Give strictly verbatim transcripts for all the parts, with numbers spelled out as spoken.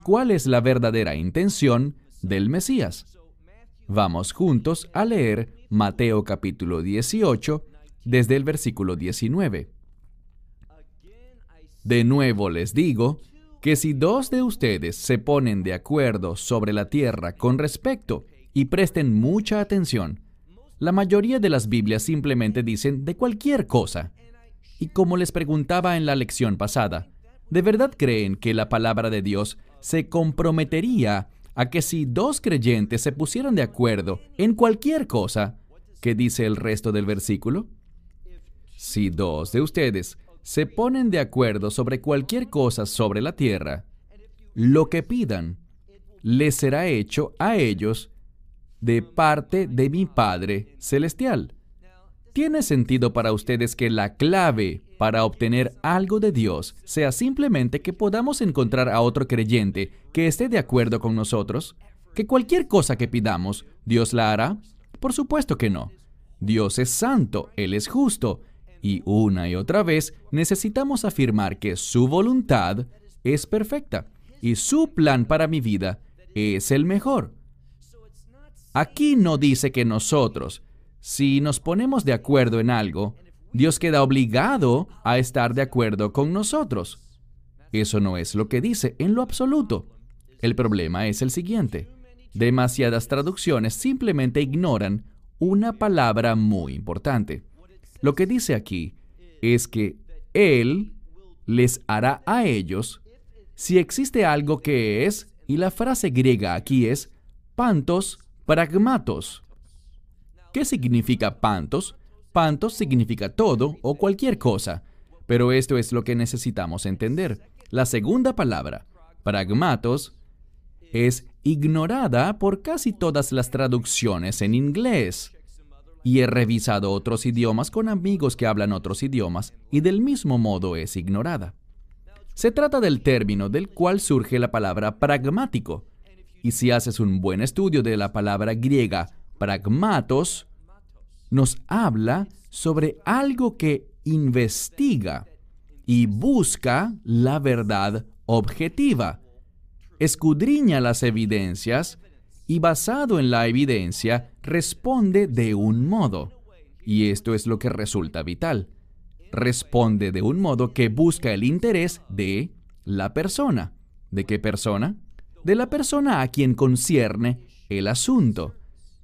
cuál es la verdadera intención del Mesías. Vamos juntos a leer Mateo capítulo dieciocho, desde el versículo diecinueve. De nuevo les digo que si dos de ustedes se ponen de acuerdo sobre la tierra con respecto, y presten mucha atención, la mayoría de las Biblias simplemente dicen de cualquier cosa. Y como les preguntaba en la lección pasada, ¿de verdad creen que la palabra de Dios se comprometería a que si dos creyentes se pusieran de acuerdo en cualquier cosa, ¿qué dice el resto del versículo? Si dos de ustedes se ponen de acuerdo sobre cualquier cosa sobre la tierra, lo que pidan les será hecho a ellos de parte de mi Padre Celestial. ¿Tiene sentido para ustedes que la clave para obtener algo de Dios sea simplemente que podamos encontrar a otro creyente que esté de acuerdo con nosotros? ¿Que cualquier cosa que pidamos, Dios la hará? Por supuesto que no. Dios es santo, Él es justo, y una y otra vez necesitamos afirmar que su voluntad es perfecta y su plan para mi vida es el mejor. Aquí no dice que nosotros, si nos ponemos de acuerdo en algo, Dios queda obligado a estar de acuerdo con nosotros. Eso no es lo que dice en lo absoluto. El problema es el siguiente. Demasiadas traducciones simplemente ignoran una palabra muy importante. Lo que dice aquí es que Él les hará a ellos si existe algo que es, y la frase griega aquí es pantos pragmatos. ¿Qué significa pantos? Pantos significa todo o cualquier cosa, pero esto es lo que necesitamos entender. La segunda palabra, pragmatos, es ignorada por casi todas las traducciones en inglés. Y he revisado otros idiomas con amigos que hablan otros idiomas, y del mismo modo es ignorada. Se trata del término del cual surge la palabra pragmático. Y si haces un buen estudio de la palabra griega pragmatos, nos habla sobre algo que investiga y busca la verdad objetiva, escudriña las evidencias y basado en la evidencia responde de un modo. Y esto es lo que resulta vital. Responde de un modo que busca el interés de la persona. ¿De qué persona? De la persona a quien concierne el asunto.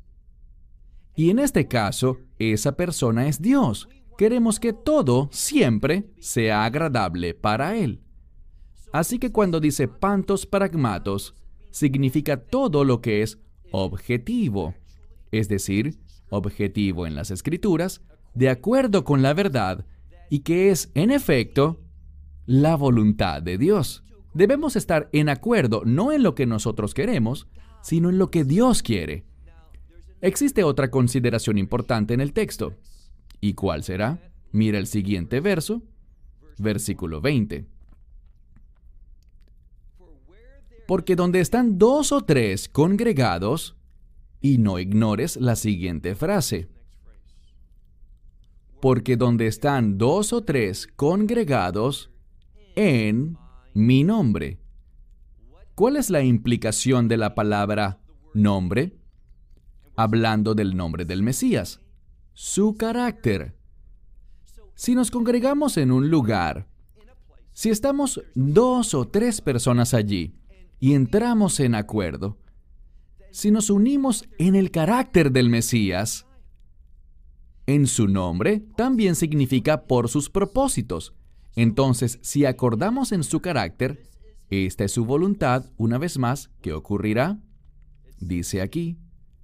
Y en este caso, esa persona es Dios. Queremos que todo siempre sea agradable para Él. Así que cuando dice pantos pragmatos, significa todo lo que es objetivo, es decir, objetivo en las Escrituras, de acuerdo con la verdad, y que es, en efecto, la voluntad de Dios. Debemos estar en acuerdo no en lo que nosotros queremos, sino en lo que Dios quiere. Existe otra consideración importante en el texto. ¿Y cuál será? Mira el siguiente verso, versículo veinte. Porque donde están dos o tres congregados, y no ignores la siguiente frase. Porque donde están dos o tres congregados en mi nombre. ¿Cuál es la implicación de la palabra nombre? Hablando del nombre del Mesías, su carácter. Si nos congregamos en un lugar, si estamos dos o tres personas allí y entramos en acuerdo, si nos unimos en el carácter del Mesías, en su nombre también significa por sus propósitos. Entonces, si acordamos en su carácter, esta es su voluntad, una vez más, ¿qué ocurrirá? Dice aquí,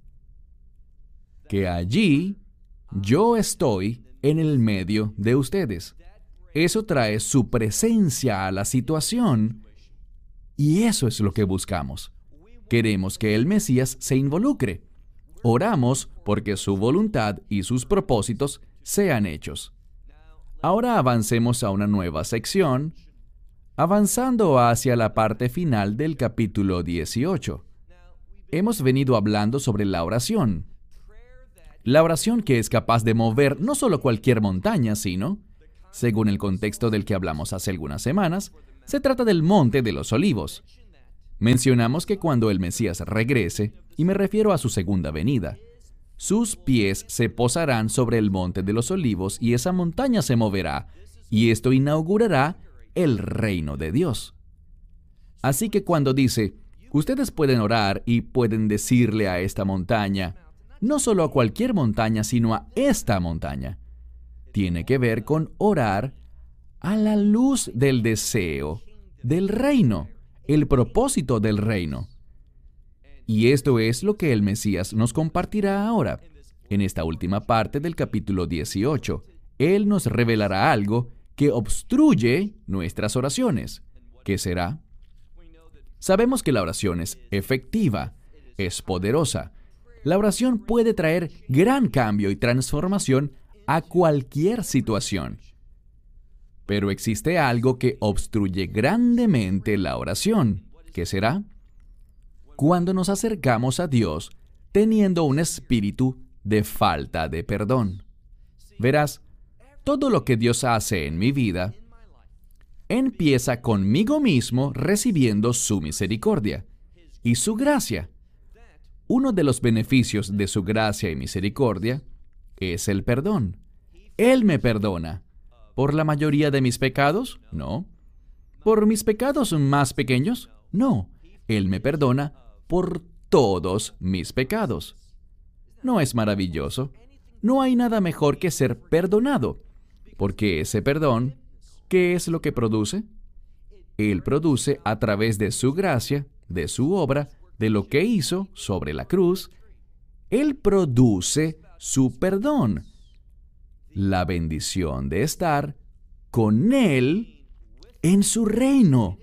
que allí yo estoy en el medio de ustedes. Eso trae su presencia a la situación y eso es lo que buscamos. Queremos que el Mesías se involucre. Oramos porque su voluntad y sus propósitos sean hechos. Ahora avancemos a una nueva sección, avanzando hacia la parte final del capítulo dieciocho. Hemos venido hablando sobre la oración. La oración que es capaz de mover no solo cualquier montaña, sino, según el contexto del que hablamos hace algunas semanas, se trata del Monte de los Olivos. Mencionamos que cuando el Mesías regrese, y me refiero a su segunda venida, sus pies se posarán sobre el monte de los olivos y esa montaña se moverá, y esto inaugurará el reino de Dios. Así que cuando dice, ustedes pueden orar y pueden decirle a esta montaña, no solo a cualquier montaña, sino a esta montaña, tiene que ver con orar a la luz del deseo del reino, el propósito del reino. Y esto es lo que el Mesías nos compartirá ahora. En esta última parte del capítulo dieciocho, Él nos revelará algo que obstruye nuestras oraciones. ¿Qué será? Sabemos que la oración es efectiva, es poderosa. La oración puede traer gran cambio y transformación a cualquier situación. Pero existe algo que obstruye grandemente la oración. ¿Qué será? Cuando nos acercamos a Dios teniendo un espíritu de falta de perdón. Verás, todo lo que Dios hace en mi vida empieza conmigo mismo recibiendo su misericordia y su gracia. Uno de los beneficios de su gracia y misericordia es el perdón. Él me perdona. ¿Por la mayoría de mis pecados? No. ¿Por mis pecados más pequeños? No. Él me perdona por todos mis pecados. ¿No es maravilloso? No hay nada mejor que ser perdonado, porque ese perdón, ¿qué es lo que produce? Él produce a través de su gracia, de su obra, de lo que hizo sobre la cruz. Él produce su perdón, la bendición de estar con Él en su reino,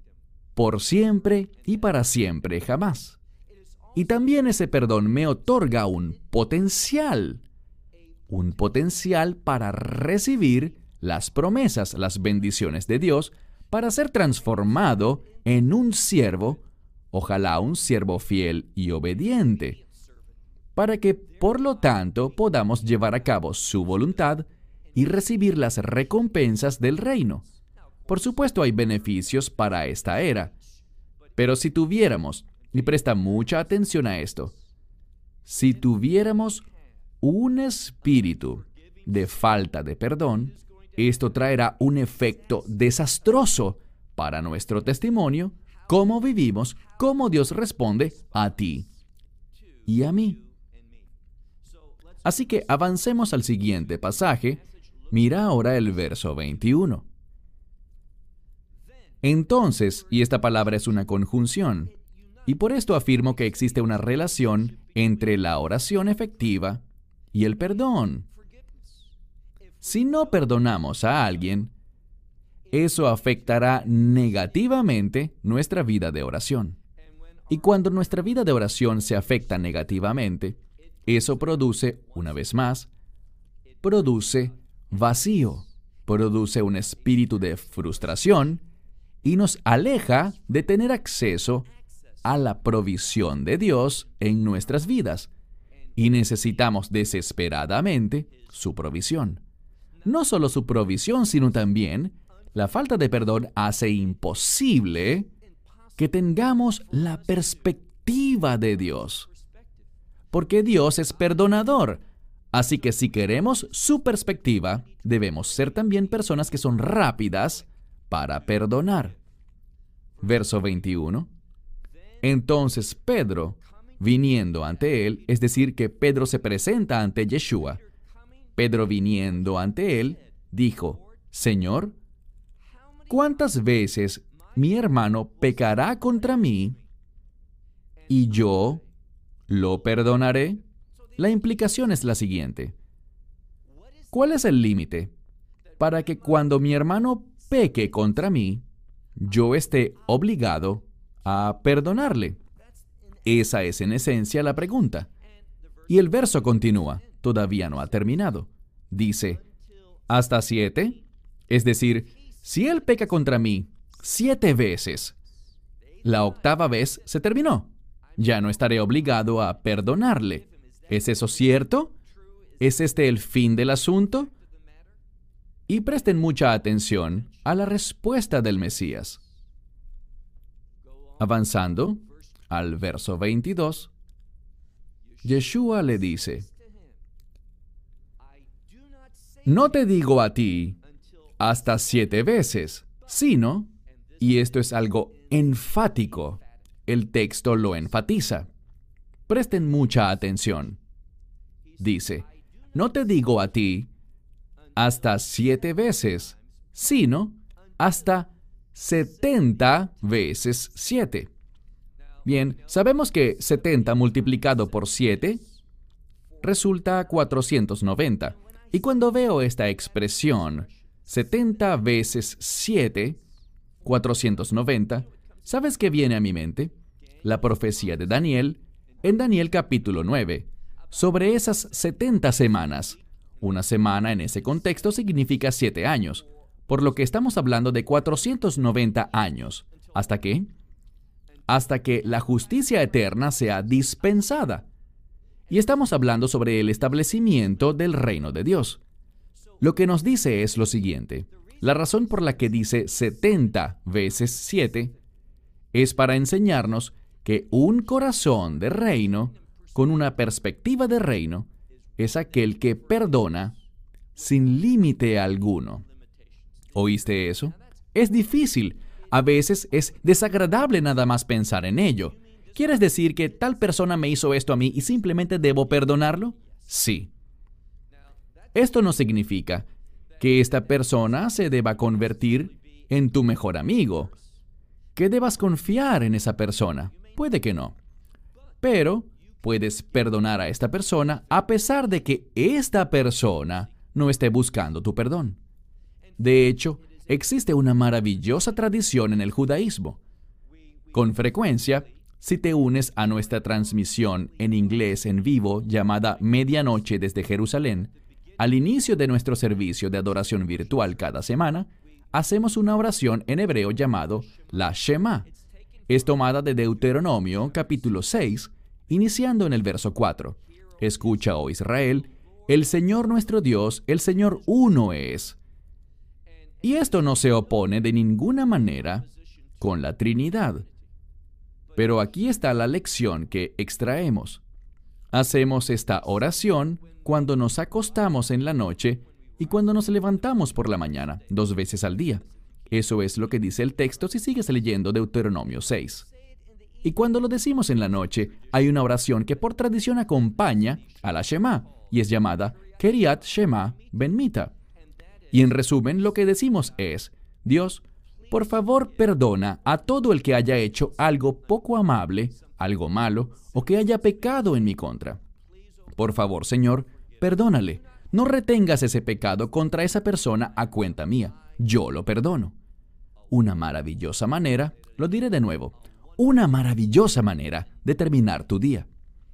por siempre y para siempre jamás. Y también ese perdón me otorga un potencial, un potencial para recibir las promesas, las bendiciones de Dios, para ser transformado en un siervo, ojalá un siervo fiel y obediente, para que, por lo tanto, podamos llevar a cabo su voluntad y recibir las recompensas del reino. Por supuesto, hay beneficios para esta era, pero si tuviéramos, y presta mucha atención a esto, si tuviéramos un espíritu de falta de perdón, esto traerá un efecto desastroso para nuestro testimonio, cómo vivimos, cómo Dios responde a ti y a mí. Así que avancemos al siguiente pasaje. Mira ahora el verso veintiuno. Entonces, y esta palabra es una conjunción, y por esto afirmo que existe una relación entre la oración efectiva y el perdón. Si no perdonamos a alguien, eso afectará negativamente nuestra vida de oración. Y cuando nuestra vida de oración se afecta negativamente, eso produce, una vez más, produce vacío, produce un espíritu de frustración y nos aleja de tener acceso a la provisión de Dios en nuestras vidas. Y necesitamos desesperadamente su provisión. No solo su provisión, sino también la falta de perdón hace imposible que tengamos la perspectiva de Dios. Porque Dios es perdonador. Así que si queremos su perspectiva, debemos ser también personas que son rápidas para perdonar. Verso veintiuno. Entonces Pedro, viniendo ante él, es decir, que Pedro se presenta ante Yeshua. Pedro viniendo ante él, dijo, Señor, ¿cuántas veces mi hermano pecará contra mí y yo lo perdonaré? La implicación es la siguiente. ¿Cuál es el límite para que cuando mi hermano peque contra mí, yo esté obligado a perdonarle? Esa es en esencia la pregunta. Y el verso continúa, todavía no ha terminado. Dice, ¿hasta siete? Es decir, si él peca contra mí siete veces, la octava vez se terminó. Ya no estaré obligado a perdonarle. ¿Es eso cierto? ¿Es este el fin del asunto? Y presten mucha atención a la respuesta del Mesías. Avanzando al verso veintidós, Yeshua le dice, no te digo a ti hasta siete veces, sino, y esto es algo enfático, el texto lo enfatiza. Presten mucha atención. Dice, no te digo a ti hasta siete veces, sino hasta setenta veces siete. Bien, sabemos que setenta multiplicado por siete resulta cuatrocientos noventa. Y cuando veo esta expresión, setenta veces siete, cuatrocientos noventa, ¿sabes qué viene a mi mente? La profecía de Daniel, en Daniel capítulo nueve, sobre esas setenta semanas. Una semana en ese contexto significa siete años, por lo que estamos hablando de cuatrocientos noventa años. ¿Hasta qué? Hasta que la justicia eterna sea dispensada. Y estamos hablando sobre el establecimiento del reino de Dios. Lo que nos dice es lo siguiente. La razón por la que dice setenta veces siete es para enseñarnos que un corazón de reino, con una perspectiva de reino, es aquel que perdona sin límite alguno. ¿Oíste eso? Es difícil. A veces es desagradable nada más pensar en ello. ¿Quieres decir que tal persona me hizo esto a mí y simplemente debo perdonarlo? Sí. Esto no significa que esta persona se deba convertir en tu mejor amigo, que debas confiar en esa persona. Puede que no. Pero puedes perdonar a esta persona a pesar de que esta persona no esté buscando tu perdón. De hecho, existe una maravillosa tradición en el judaísmo. Con frecuencia, si te unes a nuestra transmisión en inglés en vivo llamada Medianoche desde Jerusalén, al inicio de nuestro servicio de adoración virtual cada semana, hacemos una oración en hebreo llamado la Shema. Es tomada de Deuteronomio capítulo seis, iniciando en el verso cuatro. Escucha, oh Israel, el Señor nuestro Dios, el Señor uno es. Y esto no se opone de ninguna manera con la Trinidad. Pero aquí está la lección que extraemos. Hacemos esta oración cuando nos acostamos en la noche y cuando nos levantamos por la mañana, dos veces al día. Eso es lo que dice el texto si sigues leyendo Deuteronomio seis. Y cuando lo decimos en la noche, hay una oración que por tradición acompaña a la Shema, y es llamada Keriat Shema Ben Mita. Y en resumen, lo que decimos es, Dios, por favor perdona a todo el que haya hecho algo poco amable, algo malo, o que haya pecado en mi contra. Por favor, Señor, perdónale. No retengas ese pecado contra esa persona a cuenta mía. Yo lo perdono. Una maravillosa manera, lo diré de nuevo, una maravillosa manera de terminar tu día.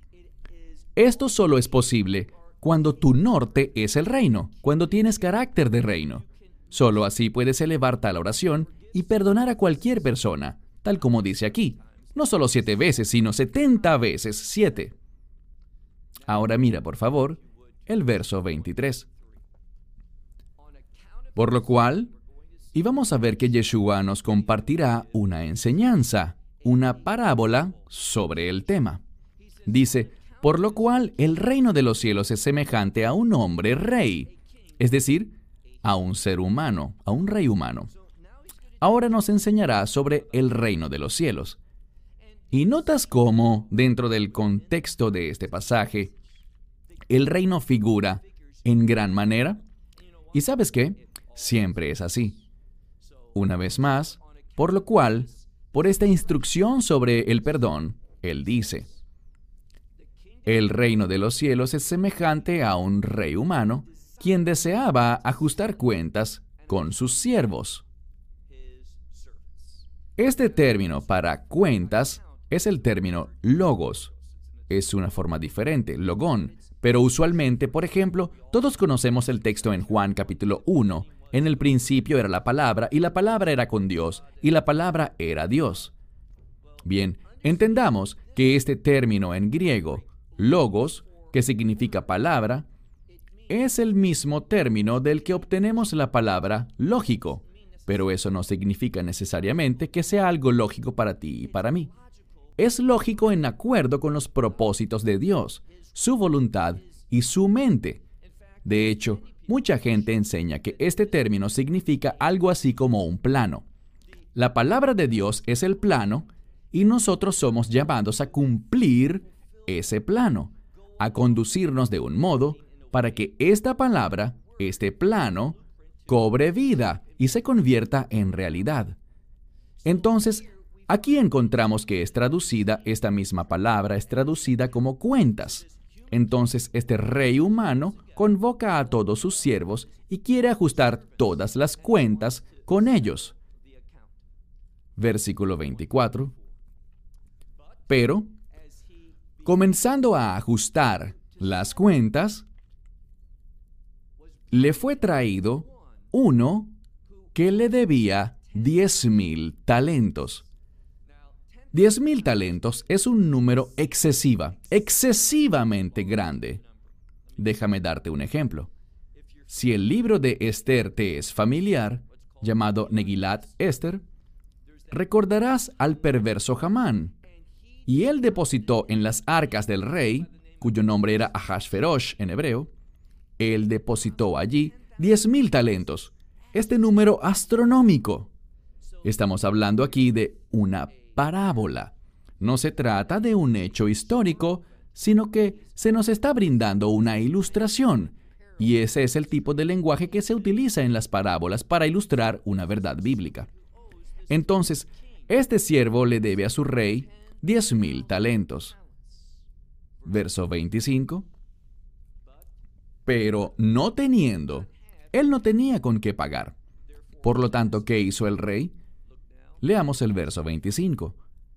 Esto solo es posible cuando tu norte es el reino, cuando tienes carácter de reino. Solo así puedes elevar tal oración y perdonar a cualquier persona, tal como dice aquí. No solo siete veces, sino setenta veces siete. Ahora mira, por favor, el verso veintitrés. Por lo cual, y vamos a ver que Yeshua nos compartirá una enseñanza, una parábola sobre el tema. Dice, por lo cual el reino de los cielos es semejante a un hombre rey, es decir, a un ser humano, a un rey humano. Ahora nos enseñará sobre el reino de los cielos. Y notas cómo, dentro del contexto de este pasaje, el reino figura en gran manera. ¿Y sabes qué? Siempre es así. Una vez más, por lo cual, por esta instrucción sobre el perdón, él dice, el reino de los cielos es semejante a un rey humano, quien deseaba ajustar cuentas con sus siervos. Este término para cuentas es el término logos. Es una forma diferente, logón, pero usualmente, por ejemplo, todos conocemos el texto en Juan capítulo uno. En el principio era la palabra, y la palabra era con Dios, y la palabra era Dios. Bien, entendamos que este término en griego, logos, que significa palabra, es el mismo término del que obtenemos la palabra lógico, Pero eso no significa necesariamente que sea algo lógico para ti y para mí. Es lógico en acuerdo con los propósitos de Dios, su voluntad y su mente. De hecho, mucha gente enseña que este término significa algo así como un plano. La palabra de Dios es el plano y nosotros somos llamados a cumplir ese plano, a conducirnos de un modo para que esta palabra, este plano, cobre vida y se convierta en realidad. Entonces, aquí encontramos que es traducida, esta misma palabra es traducida como cuentas. Entonces, este rey humano convoca a todos sus siervos y quiere ajustar todas las cuentas con ellos. Versículo veinticuatro. Pero, comenzando a ajustar las cuentas, le fue traído uno que le debía diez mil talentos. Diez mil talentos es un número excesiva, excesivamente grande. Déjame darte un ejemplo. Si el libro de Esther te es familiar, llamado Negilat Esther, recordarás al perverso Hamán. Y él depositó en las arcas del rey, cuyo nombre era Ahasverosh en hebreo, él depositó allí diez mil talentos, este número astronómico. Estamos hablando aquí de una parábola. No se trata de un hecho histórico, sino que se nos está brindando una ilustración. Y ese es el tipo de lenguaje que se utiliza en las parábolas para ilustrar una verdad bíblica. Entonces, este siervo le debe a su rey diez mil talentos. Verso veinticinco. Pero no teniendo, él no tenía con qué pagar. Por lo tanto, ¿qué hizo el rey? Leamos el verso veinticinco.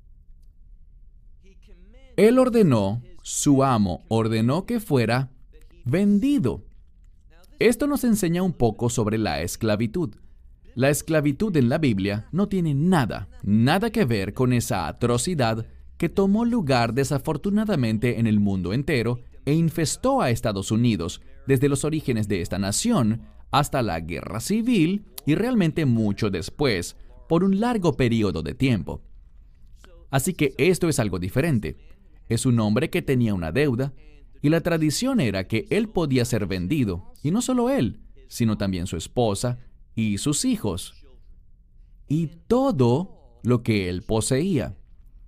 Él ordenó, su amo ordenó que fuera vendido. Esto nos enseña un poco sobre la esclavitud. La esclavitud en la Biblia no tiene nada, nada que ver con esa atrocidad que tomó lugar desafortunadamente en el mundo entero e infestó a Estados Unidos desde los orígenes de esta nación hasta la guerra civil y realmente mucho después, por un largo periodo de tiempo. Así que esto es algo diferente. Es un hombre que tenía una deuda y la tradición era que él podía ser vendido, y no solo él, sino también su esposa y sus hijos, y todo lo que él poseía.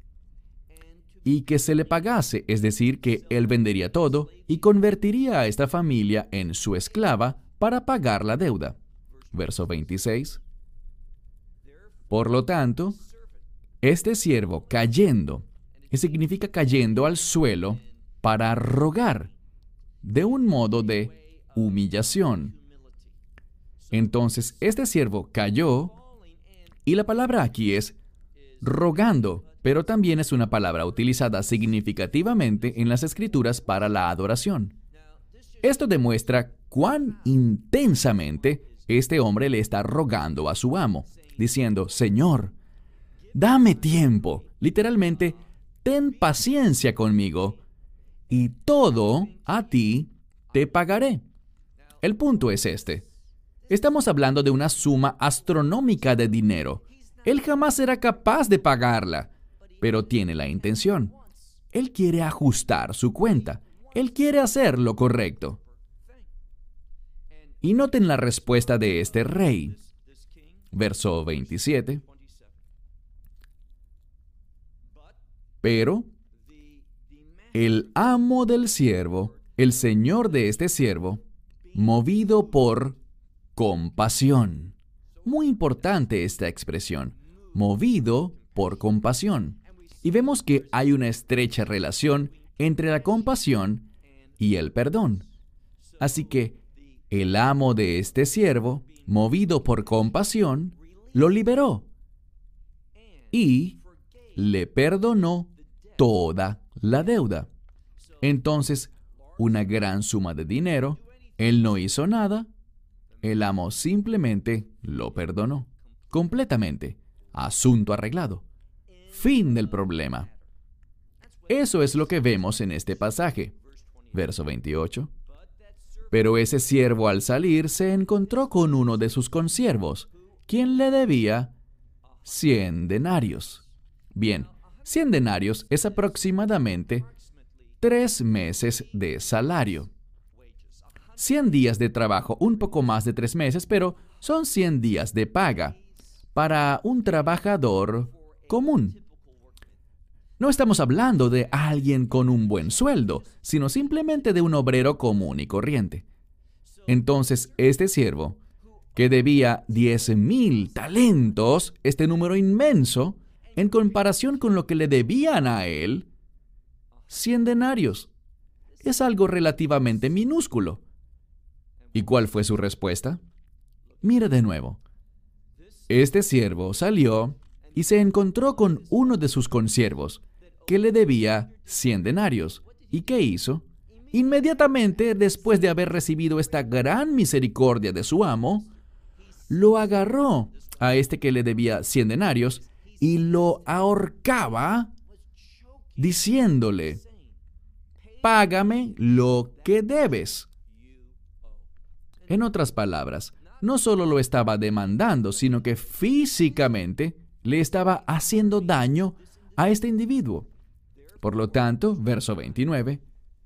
Y que se le pagase, es decir, que él vendería todo y convertiría a esta familia en su esclava para pagar la deuda. Verso veintiséis. Por lo tanto, este siervo cayendo, que significa cayendo al suelo para rogar, de un modo de humillación. Entonces, este siervo cayó, y la palabra aquí es rogando, pero también es una palabra utilizada significativamente en las Escrituras para la adoración. Esto demuestra cuán intensamente este hombre le está rogando a su amo, diciendo, Señor, dame tiempo, literalmente, ten paciencia conmigo, y todo a ti te pagaré. El punto es este. Estamos hablando de una suma astronómica de dinero. Él jamás será capaz de pagarla, pero tiene la intención. Él quiere ajustar su cuenta. Él quiere hacer lo correcto. Y noten la respuesta de este rey. Verso veintisiete. Pero el amo del siervo, el señor de este siervo, movido por compasión. Muy importante esta expresión, movido por compasión. Y vemos que hay una estrecha relación entre la compasión y el perdón. Así que el amo de este siervo, movido por compasión, lo liberó y le perdonó toda la deuda. Entonces, una gran suma de dinero, él no hizo nada, el amo simplemente lo perdonó. Completamente. Asunto arreglado. Fin del problema. Eso es lo que vemos en este pasaje. Verso veintiocho. Pero ese siervo al salir se encontró con uno de sus consiervos, quien le debía cien denarios. Bien, cien denarios es aproximadamente tres meses de salario. cien días de trabajo, un poco más de tres meses, pero son cien días de paga para un trabajador común. No estamos hablando de alguien con un buen sueldo, sino simplemente de un obrero común y corriente. Entonces, este siervo, que debía diez mil talentos, este número inmenso, en comparación con lo que le debían a él, cien denarios, es algo relativamente minúsculo. ¿Y cuál fue su respuesta? Mira de nuevo. Este siervo salió y se encontró con uno de sus consiervos, que le debía cien denarios. ¿Y qué hizo? Inmediatamente después de haber recibido esta gran misericordia de su amo, lo agarró a este que le debía cien denarios y lo ahorcaba diciéndole: págame lo que debes. En otras palabras, no solo lo estaba demandando, sino que físicamente le estaba haciendo daño a este individuo. Por lo tanto, verso veintinueve,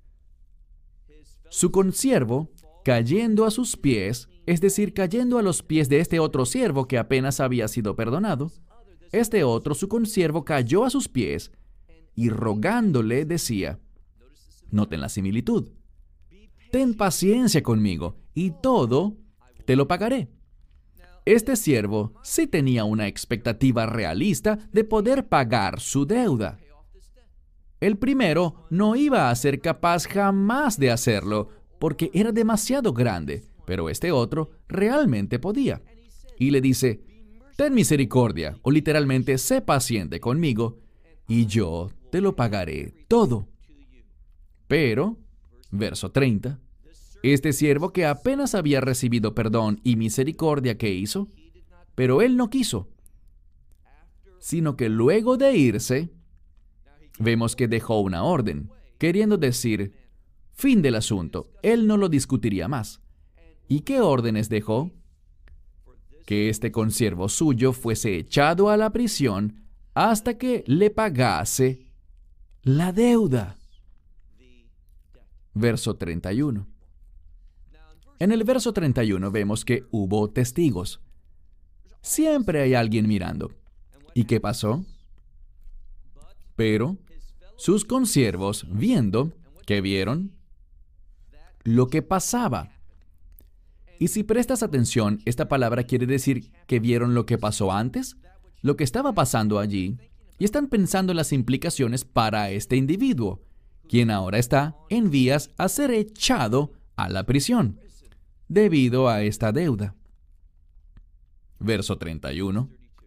su consiervo, cayendo a sus pies, es decir, cayendo a los pies de este otro siervo que apenas había sido perdonado, este otro, su consiervo, cayó a sus pies y rogándole decía, noten la similitud, ten paciencia conmigo y todo te lo pagaré. Este siervo sí tenía una expectativa realista de poder pagar su deuda. El primero no iba a ser capaz jamás de hacerlo porque era demasiado grande, pero este otro realmente podía. Y le dice, ten misericordia, o literalmente, sé paciente conmigo, y yo te lo pagaré todo. Pero, verso treinta, este siervo que apenas había recibido perdón y misericordia, ¿qué hizo? Pero él no quiso, sino que luego de irse, vemos que dejó una orden, queriendo decir, fin del asunto, él no lo discutiría más. ¿Y qué órdenes dejó? Que este consiervo suyo fuese echado a la prisión hasta que le pagase la deuda. Verso treinta y uno. En el verso treinta y uno vemos que hubo testigos. Siempre hay alguien mirando. ¿Y qué pasó? Pero sus consiervos, viendo, ¿qué vieron? Lo que pasaba. Y si prestas atención, esta palabra quiere decir que vieron lo que pasó antes, lo que estaba pasando allí, y están pensando en las implicaciones para este individuo, quien ahora está en vías a ser echado a la prisión, debido a esta deuda. Verso treinta y uno.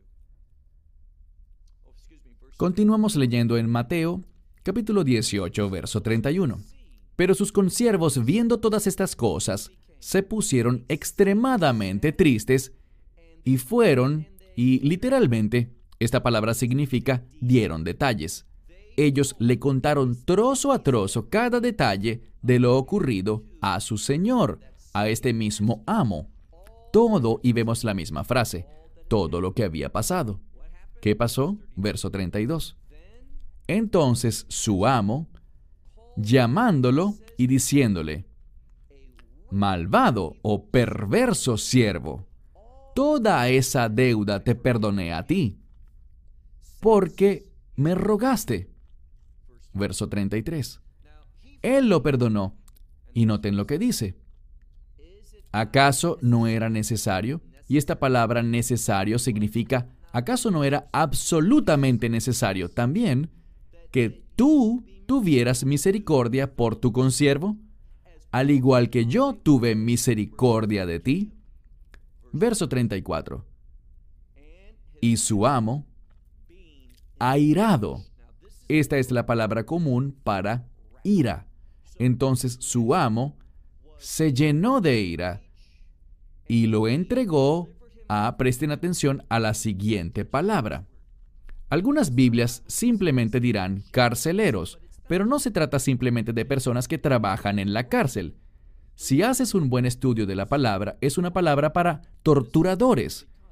Continuamos leyendo en Mateo, capítulo dieciocho, verso treinta y uno. Pero sus consiervos, viendo todas estas cosas, se pusieron extremadamente tristes y fueron, y literalmente, esta palabra significa dieron detalles. Ellos le contaron trozo a trozo cada detalle de lo ocurrido a su señor, a este mismo amo. Todo, y vemos la misma frase, todo lo que había pasado. ¿Qué pasó? Verso treinta y dos. Entonces su amo, llamándolo y diciéndole, malvado o perverso siervo, toda esa deuda te perdoné a ti, porque me rogaste. Verso treinta y tres. Él lo perdonó, y noten lo que dice. ¿Acaso no era necesario? Y esta palabra necesario significa, ¿acaso no era absolutamente necesario también que tú tuvieras misericordia por tu consiervo, al igual que yo tuve misericordia de ti? Verso treinta y cuatro. Y su amo, airado. Esta es la palabra común para ira. Entonces su amo se llenó de ira y lo entregó a, presten atención a la siguiente palabra. Algunas Biblias simplemente dirán carceleros, pero no se trata simplemente de personas que trabajan en la cárcel. Si haces un buen estudio de la palabra, es una palabra para torturadores.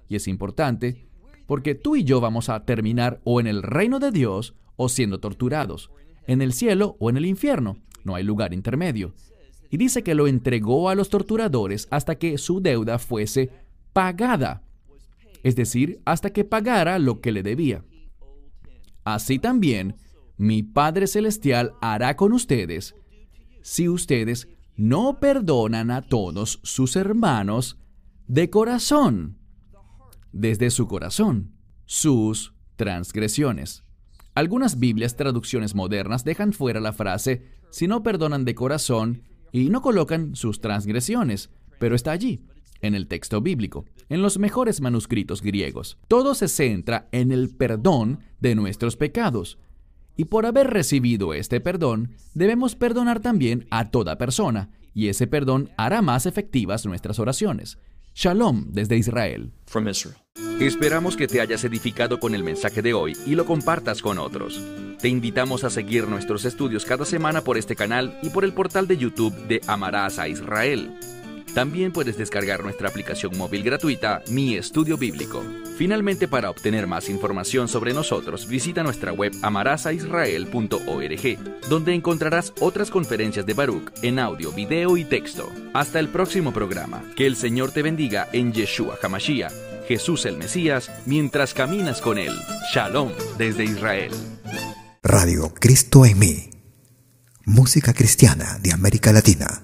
Y es importante porque tú y yo vamos a terminar o en el reino de Dios o siendo torturados, en el cielo o en el infierno. No hay lugar intermedio. Y dice que lo entregó a los torturadores hasta que su deuda fuese pagada, es decir, hasta que pagara lo que le debía. Así también, mi Padre Celestial hará con ustedes si ustedes no perdonan a todos sus hermanos de corazón, desde su corazón, sus transgresiones. Algunas Biblias, traducciones modernas, dejan fuera la frase si no perdonan de corazón y no colocan sus transgresiones, pero está allí, en el texto bíblico, en los mejores manuscritos griegos. Todo se centra en el perdón de nuestros pecados. Y por haber recibido este perdón, debemos perdonar también a toda persona, y ese perdón hará más efectivas nuestras oraciones. Shalom desde Israel. From Israel. Esperamos que te hayas edificado con el mensaje de hoy y lo compartas con otros. Te invitamos a seguir nuestros estudios cada semana por este canal y por el portal de YouTube de Amarás a Israel. También puedes descargar nuestra aplicación móvil gratuita, Mi Estudio Bíblico. Finalmente, para obtener más información sobre nosotros, visita nuestra web amarás a israel punto org, donde encontrarás otras conferencias de Baruch en audio, video y texto. Hasta el próximo programa. Que el Señor te bendiga en Yeshua HaMashiach, Jesús el Mesías, mientras caminas con Él. Shalom desde Israel. Radio Cristo en mí. Música cristiana de América Latina.